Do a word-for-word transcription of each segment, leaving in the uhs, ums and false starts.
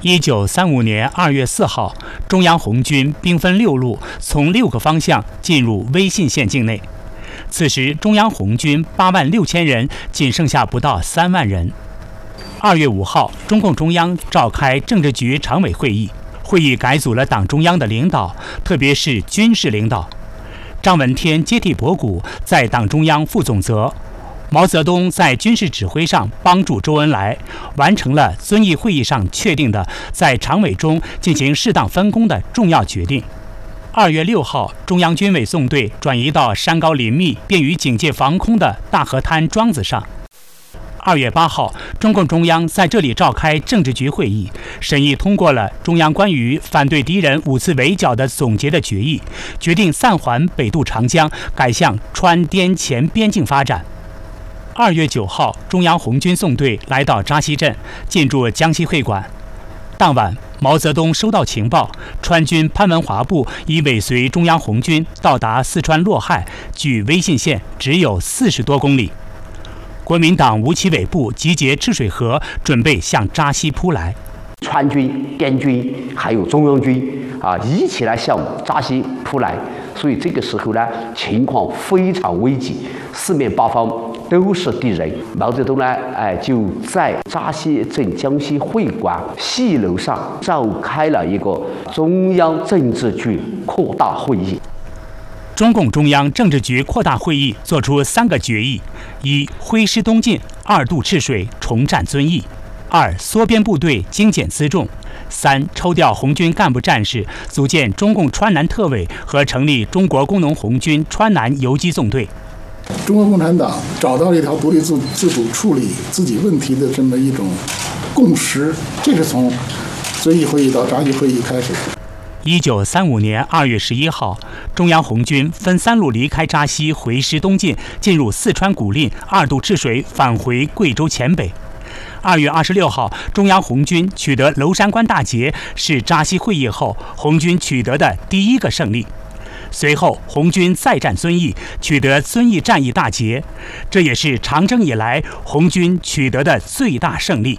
一九三五年二月四号，中央红军兵分六路，从六个方向进入威信县境内。此时，中央红军八万六千人，仅剩下不到三万人。二月五号，中共中央召开政治局常委会议，会议改组了党中央的领导，特别是军事领导。张闻天接替博古，在党中央负总责。毛泽东在军事指挥上帮助周恩来，完成了遵义会议上确定的在常委中进行适当分工的重要决定。二月六号，中央军委纵队转移到山高林密、便于警戒防空的大河滩庄子上。二月八号，中共中央在这里召开政治局会议，审议通过了中央关于反对敌人五次围剿的总结的决议，决定暂缓北渡长江，改向川滇黔边境发展。二月九号，中央红军纵队来到扎西镇，进驻江西会馆。当晚，毛泽东收到情报，川军潘文华部已尾随中央红军到达四川洛害，距威信县只有四十多公里。国民党吴奇伟部集结赤水河，准备向扎西扑来。 川军、滇军还有中央军啊，一起来向扎西扑来，所以这个时候呢，情况非常危急，四面八方都是敌人。毛泽东呢，哎，就在扎西镇江西会馆戏楼上召开了一个中央政治局扩大会议。 中共中央政治局扩大会议作出三个决议：一、挥师东进；二、渡赤水，重占遵义；二、缩编部队，精简辎重；三、抽调红军干部战士，组建中共川南特委和成立中国工农红军川南游击纵队。 中国共产党找到了一条独立自自主处理自己问题的这么一种共识，这是从遵义会议到扎西会议开始。 一九三五年二月十一号，中央红军分三路离开扎西，回师东进，进入四川古蔺，二渡赤水，返回贵州黔北。二月二十六号，中央红军取得娄山关大捷，是扎西会议后红军取得的第一个胜利。随后，红军再战遵义，取得遵义战役大捷，这也是长征以来红军取得的最大胜利。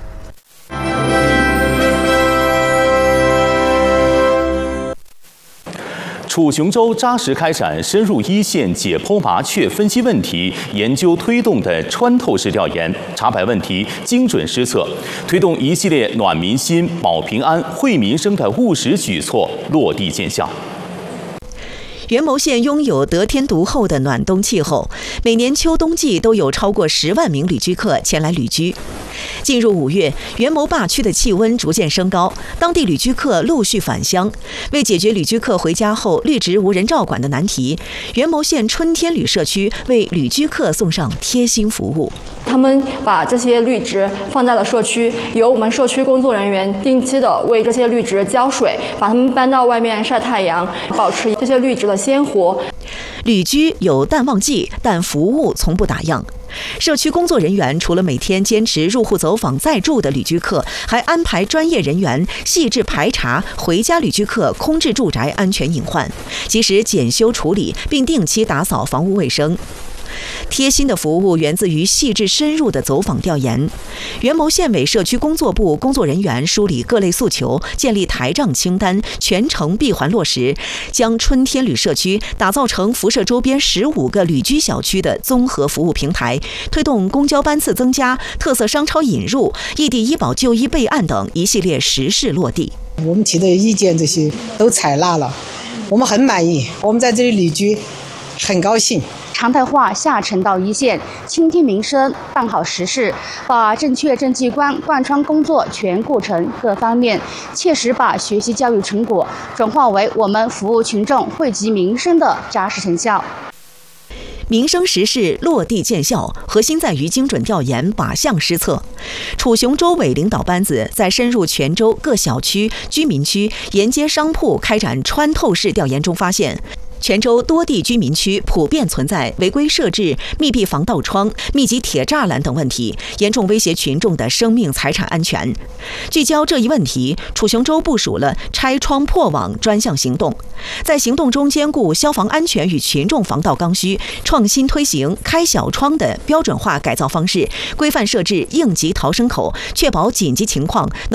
楚雄州扎实开展深入一线解剖麻雀分析问题、研究推动的穿透式调研，查摆问题，精准施策，推动一系列暖民心、保平安、惠民生的务实举措落地见效。 元谋县拥有得天独厚的暖冬气候，每年秋冬季都有超过十万名旅居客前来旅居。进入五月，元谋坝区的气温逐渐升高，当地旅居客陆续返乡。为解决旅居客回家后绿植无人照管的难题，元谋县春天旅社区为旅居客送上贴心服务。 他们把这些绿植放在了社区，由我们社区工作人员定期的为这些绿植浇水，把它们搬到外面晒太阳，保持这些绿植的鲜活。 旅居有淡旺季，但服务从不打烊。社区工作人员除了每天坚持入户走访再住的旅居客，还安排专业人员细致排查回家旅居客空置住宅安全隐患，及时检修处理，并定期打扫房屋卫生。贴心的服务源自于细致深入的走访调研。元谋县委社区工作部工作人员梳理各类诉求，建立台账清单，全程闭环落实，将春天旅社区打造成辐射周边十五个旅居小区的综合服务平台，推动公交班次增加、特色商超引入、异地医保就医备案等一系列实事落地。 我们提的意见这些都采纳了，我们很满意，我们在这里旅居很高兴。 常态化下沉到一线，倾听民生，办好实事，把正确政绩观贯穿工作全过程各方面，切实把学习教育成果转化为我们服务群众、惠及民生的扎实成效。 民生实事落地见效，核心在于精准调研，靶向施策。楚雄州委领导班子在深入全州各小区、居民区、沿街商铺开展穿透式调研中发现，全州多地居民区普遍存在违规设置密闭防盗窗、密集铁栅栏等问题，严重威胁群众的生命财产安全。聚焦这一问题，楚雄州部署了拆窗破网专项行动，在行动中兼顾消防安全与群众防盗刚需，创新推行开小窗的标准化改造方式，规范设置应急逃生口，确保紧急情况能